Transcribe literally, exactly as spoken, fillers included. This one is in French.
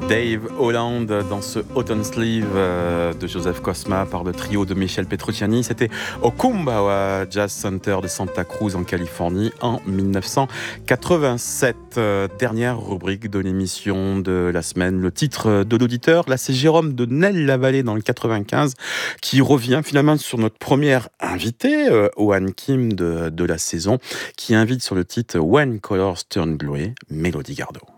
Dave Holland dans ce Hot on Sleeve euh, de Joseph Cosma par le trio de Michel Petrucciani. C'était au Kumbawa Jazz Center de Santa Cruz en Californie en dix-neuf cent quatre-vingt-sept. Euh, dernière rubrique de l'émission de la semaine. Le titre de l'auditeur, là c'est Jérôme de Nel-la-Vallée dans le quatre-vingt-quinze qui revient finalement sur notre première invitée, euh, Ohan Kim de, de la saison, qui invite sur le titre When Colors Turn Blue, Mélodie Gardot.